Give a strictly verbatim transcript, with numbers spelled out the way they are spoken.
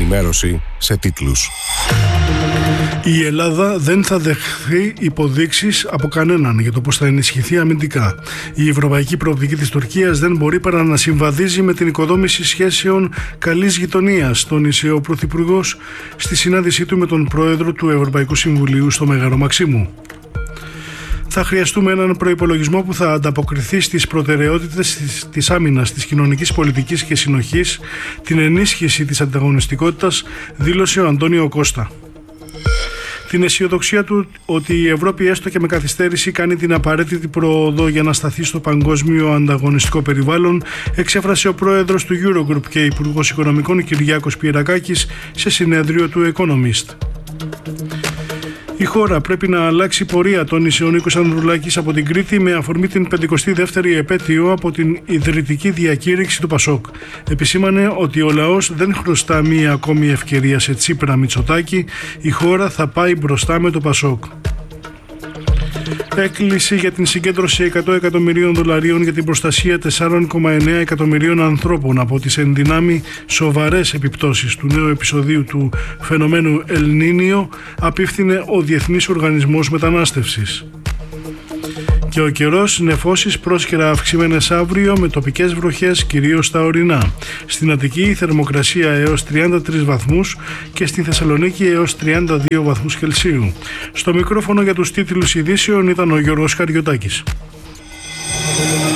ενημέρωση σε τίτλους. Η Ελλάδα δεν θα δεχθεί υποδείξεις από κανέναν για το πώς θα ενισχυθεί αμυντικά. Η ευρωπαϊκή προοπτική της Τουρκίας δεν μπορεί παρά να συμβαδίζει με την οικοδόμηση σχέσεων καλής γειτονίας, τόνισε ο Πρωθυπουργός στη συνάντησή του με τον Πρόεδρο του Ευρωπαϊκού Συμβουλίου στο Μέγαρο Μαξίμου. Θα χρειαστούμε έναν προϋπολογισμό που θα ανταποκριθεί στις προτεραιότητες της, της άμυνας, της κοινωνικής πολιτικής και συνοχής, την ενίσχυση της ανταγωνιστικότητας, δήλωσε ο Αντώνιο Κώστα. Την αισιοδοξία του ότι η Ευρώπη έστω και με καθυστέρηση κάνει την απαραίτητη πρόοδο για να σταθεί στο παγκόσμιο ανταγωνιστικό περιβάλλον, εξέφρασε ο πρόεδρος του Eurogroup και υπουργός Οικονομικών Κυριάκος Πιερακάκης σε συνέδριο του Economist. Η χώρα πρέπει να αλλάξει πορεία, τόνισε ο Νίκος Ανδρουλάκης από την Κρήτη με αφορμή την πενηκοστή δεύτερη επέτειο από την ιδρυτική διακήρυξη του Πασόκ. Επισήμανε ότι ο λαός δεν χρωστά μία ακόμη ευκαιρία σε Τσίπρα Μητσοτάκη, η χώρα θα πάει μπροστά με το Πασόκ. Έκκληση για την συγκέντρωση εκατό εκατομμυρίων δολαρίων για την προστασία τεσσάρων κόμμα εννέα εκατομμυρίων ανθρώπων από τις ενδυνάμει σοβαρές επιπτώσεις του νέου επεισοδίου του φαινομένου Ελ Νίνιο απίφθινε ο Διεθνής Οργανισμός Μετανάστευσης. Και ο καιρός, νεφώσεις πρόσκαιρα αυξημένες αύριο με τοπικές βροχές κυρίως στα ορεινά. Στην Αττική η θερμοκρασία έως τριάντα τρεις βαθμούς και στη Θεσσαλονίκη έως τριάντα δύο βαθμούς Κελσίου. Στο μικρόφωνο για τους τίτλους ειδήσεων ήταν ο Γιώργος Καριωτάκης.